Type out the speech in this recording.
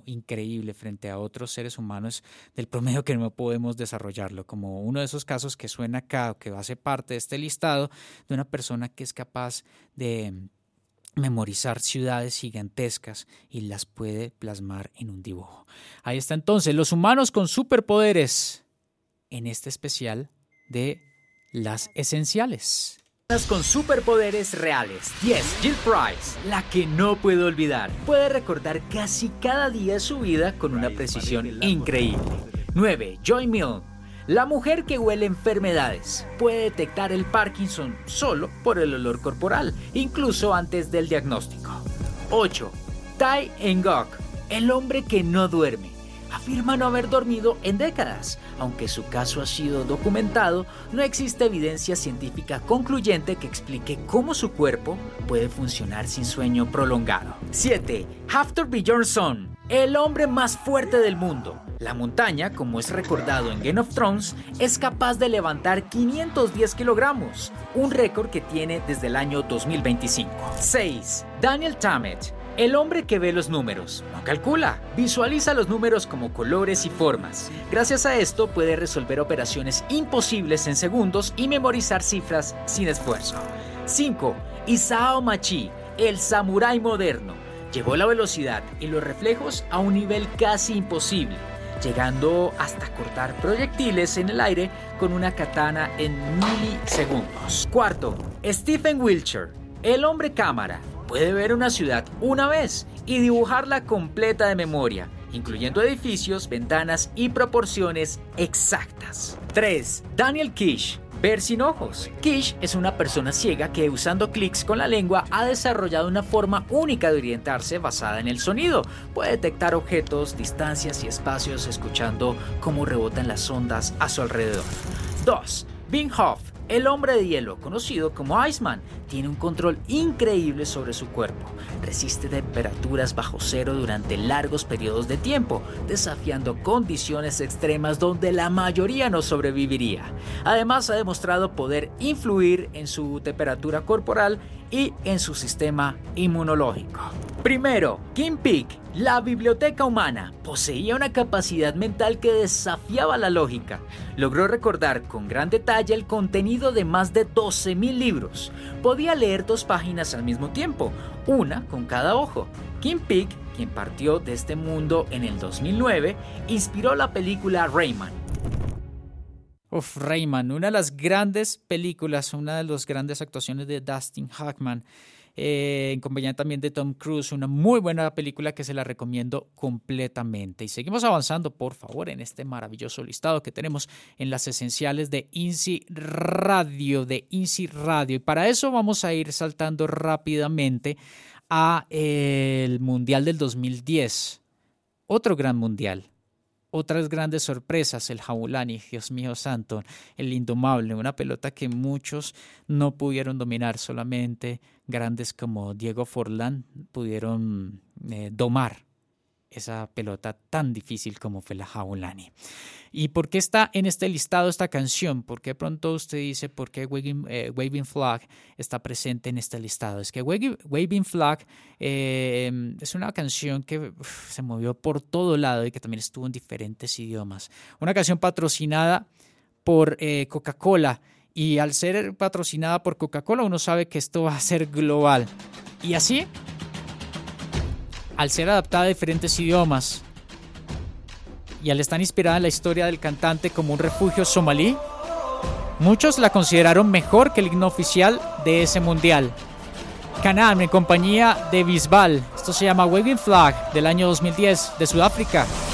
humano increíble frente a otros seres humanos del promedio que no podemos desarrollarlo, como uno de esos casos que suena acá, que hace parte de este listado, de una persona que es capaz de memorizar ciudades gigantescas y las puede plasmar en un dibujo. Ahí está entonces, los humanos con superpoderes, en este especial de las esenciales. Con superpoderes reales. 10. Jill Price, la que no puede olvidar. Puede recordar casi cada día de su vida con una precisión increíble. 9. Joy Milne, la mujer que huele enfermedades. Puede detectar el Parkinson solo por el olor corporal, incluso antes del diagnóstico. 8. Tai Ngoc, el hombre que no duerme. Afirma no haber dormido en décadas. Aunque su caso ha sido documentado, no existe evidencia científica concluyente que explique cómo su cuerpo puede funcionar sin sueño prolongado. 7. Hafthor Bjornsson, el hombre más fuerte del mundo. La montaña, como es recordado en Game of Thrones, es capaz de levantar 510 kilogramos, un récord que tiene desde el año 2025. 6. Daniel Tammet, el hombre que ve los números, no calcula, visualiza los números como colores y formas. Gracias a esto puede resolver operaciones imposibles en segundos y memorizar cifras sin esfuerzo. 5. Isao Machi, el samurái moderno, llevó la velocidad y los reflejos a un nivel casi imposible, llegando hasta cortar proyectiles en el aire con una katana en milisegundos. 4. Stephen Wiltshire, el hombre cámara, puede ver una ciudad una vez y dibujarla completa de memoria, incluyendo edificios, ventanas y proporciones exactas. 3. Daniel Kish, ver sin ojos. Kish es una persona ciega que, usando clics con la lengua, ha desarrollado una forma única de orientarse basada en el sonido. Puede detectar objetos, distancias y espacios escuchando cómo rebotan las ondas a su alrededor. 2. Wim Hof, el hombre de hielo, conocido como Iceman, tiene un control increíble sobre su cuerpo. Resiste temperaturas bajo cero durante largos periodos de tiempo, desafiando condiciones extremas donde la mayoría no sobreviviría. Además, ha demostrado poder influir en su temperatura corporal y en su sistema inmunológico. Primero, Kim Peek, la biblioteca humana, poseía una capacidad mental que desafiaba la lógica. Logró recordar con gran detalle el contenido de más de 12,000 libros. Podía leer 2 páginas al mismo tiempo, una con cada ojo. Kim Peek, quien partió de este mundo en el 2009, inspiró la película Rayman. Rayman, una de las grandes películas, una de las grandes actuaciones de Dustin Hoffman, en compañía también de Tom Cruise, una muy buena película que se la recomiendo completamente. Y seguimos avanzando, por favor, en este maravilloso listado que tenemos en las esenciales de INSI Radio, Y para eso vamos a ir saltando rápidamente a el Mundial del 2010, otro gran mundial. Otras grandes sorpresas, el Jabulani, Dios mío santo, el indomable, una pelota que muchos no pudieron dominar, solamente grandes como Diego Forlán pudieron domar esa pelota tan difícil como fue la Jabulani. ¿Y por qué está en este listado esta canción? ¿Por qué pronto usted dice por qué Waving Flag está presente en este listado? Es que Waving Flag es una canción que se movió por todo lado y que también estuvo en diferentes idiomas. Una canción patrocinada por Coca-Cola, y al ser patrocinada por Coca-Cola uno sabe que esto va a ser global. Y así, al ser adaptada a diferentes idiomas y al estar inspirada en la historia del cantante como un refugio somalí, muchos la consideraron mejor que el himno oficial de ese mundial. Canaan en compañía de Bisbal. Esto se llama Waving Flag del año 2010 de Sudáfrica.